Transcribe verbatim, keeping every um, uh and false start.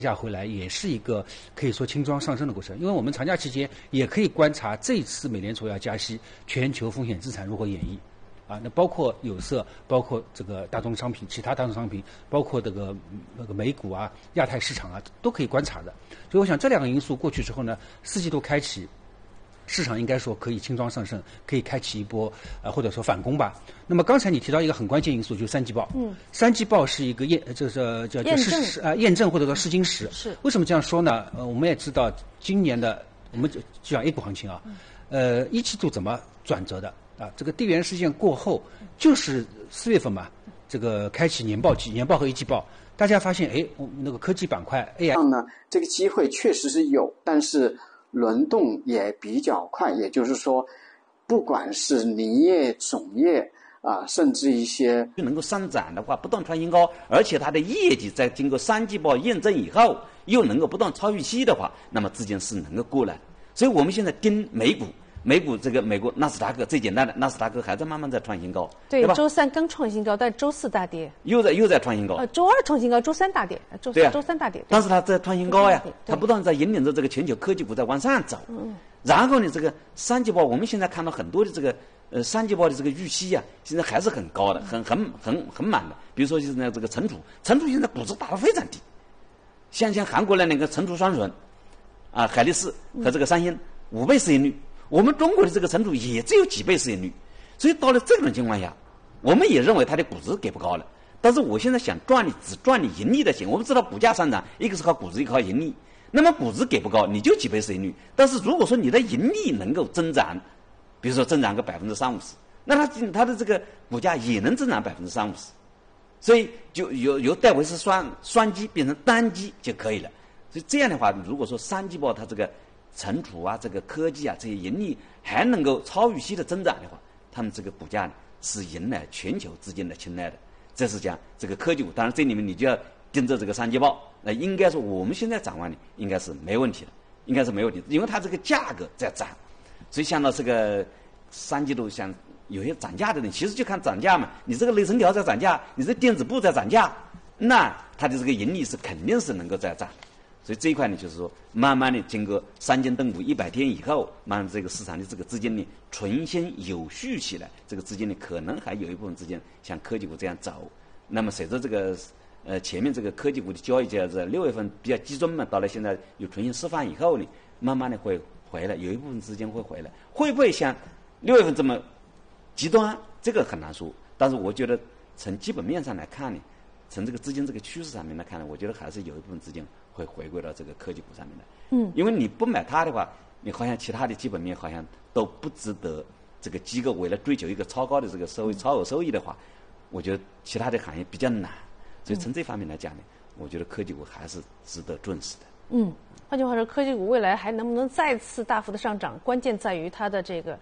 价回来也是一个可以说轻装上升的过程，因为我们长假期间也可以观察这次美联储要加息，全球风险资产如何演绎。啊，那包括有色，包括这个大宗商品，其他大宗商品，包括这个那个美股啊、亚太市场啊，都可以观察的。所以我想这两个因素过去之后呢，四季度开启，市场应该说可以轻装上升，可以开启一波呃或者说反攻吧。那么刚才你提到一个很关键因素，就是三季报。嗯，三季报是一个验，这是叫叫试啊验证或者说试金石。 是。 为什么这样说呢？呃，我们也知道今年的我们就讲 A 股行情啊，呃，一季度怎么转折的？啊，这个地缘事件过后，就是四月份嘛，这个开启年报季、年报和一季报，大家发现，哎，那个科技板块 A I 呢，这个机会确实是有，但是轮动也比较快。也就是说，不管是林业、种业啊，甚至一些能够上涨的话，不断创新高，而且它的业绩在经过三季报验证以后，又能够不断超预期的话，那么资金是能够过来。所以我们现在盯美股。美股这个美国纳斯达克最简单的，纳斯达克还在慢慢在创新高， 对， 对吧？ 周三刚创新高，但周四大跌， 又在又在创新高。 呃，周二创新高，周三大跌，周对啊， 周三大跌。 但是它在创新高呀，它不断在引领着这个全球科技股在往上走。嗯。然后呢，这个三季报，我们现在看到很多的这个呃三季报的这个预期呀、啊，现在还是很高的，很很很很满的。比如说就是那这个存储，存储现在估值打得非常低，像像韩国的那个存储双准，啊，海力士和这个三星五倍市盈率。我们中国的这个存储也只有几倍市盈率，所以到了这种情况下，我们也认为它的估值给不高了。但是我现在想赚你只赚你盈利的钱，我们知道股价上涨，一个是靠估值，一个靠盈利。那么估值给不高，你就几倍市盈率。但是如果说你的盈利能够增长，比如说增长个百分之三五十，那它它的这个股价也能增长百分之三五十，所以就由由戴维斯双双击变成单击就可以了。所以这样的话，如果说三季报它这个存储啊，这个科技啊，这些盈利还能够超预期的增长的话，他们这个股价呢是迎来全球资金的青睐的。这是讲这个科技股，当然这里面你就要盯着这个三季报。那应该说我们现在展望呢，应该是没问题的，应该是没问题的，因为它这个价格在涨，所以像到这个三季度，像有些涨价的人，其实就看涨价嘛。你这个内存条在涨价，你这电子部在涨价，那它的这个盈利是肯定是能够在涨。所以这一块呢，就是说，慢慢的经过三更登谷一百天以后，慢慢这个市场的这个资金呢重新有序起来，这个资金呢可能还有一部分资金像科技股这样走。那么随着这个呃前面这个科技股的交易价在六月份比较集中嘛，到了现在又重新释放以后呢，慢慢的会回来，有一部分资金会回来，会不会像六月份这么极端？这个很难说。但是我觉得从基本面上来看呢，从这个资金这个趋势上面来看呢，我觉得还是有一部分资金会回归到这个科技股上面来。嗯，因为你不买它的话，你好像其他的基本面好像都不值得这个机构为了追求一个超高的这个收益、超额收益的话，我觉得其他的行业比较难。所以从这方面来讲呢，我觉得科技股还是值得重视的。 嗯，换句话说，科技股未来还能不能再次大幅的上涨，关键在于它的这个